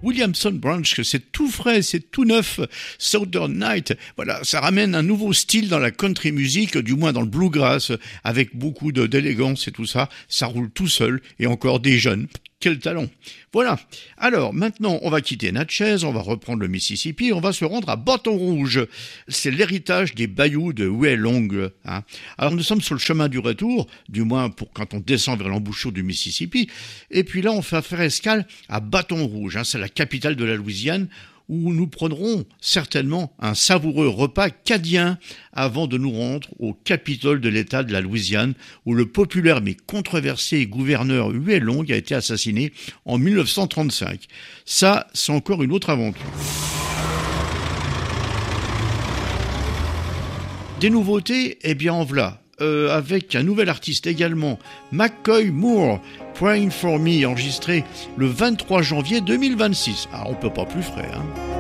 Williamson Branch, c'est tout frais, c'est tout neuf. Southern Night, voilà, ça ramène un nouveau style dans la country music, du moins dans le bluegrass, avec beaucoup d'élégance et tout ça. Ça roule tout seul et encore des jeunes. Quel talent. Voilà. Alors, maintenant, on va quitter Natchez, on va reprendre le Mississippi, on va se rendre à Bâton Rouge. C'est l'héritage des bayous de Huey Long. Hein. Alors, nous sommes sur le chemin du retour, du moins pour quand on descend vers l'embouchure du Mississippi. Et puis là, on fait faire escale à Bâton Rouge. Hein. C'est la capitale de la Louisiane, où nous prendrons certainement un savoureux repas cadien avant de nous rendre au Capitole de l'État de la Louisiane, où le populaire mais controversé gouverneur Huey Long a été assassiné en 1935. Ça, c'est encore une autre aventure. Des nouveautés, eh bien en voilà. Avec un nouvel artiste également, McCoy Moore, Praying for Me, enregistré le 23 janvier 2026. Alors on peut pas plus frais, hein.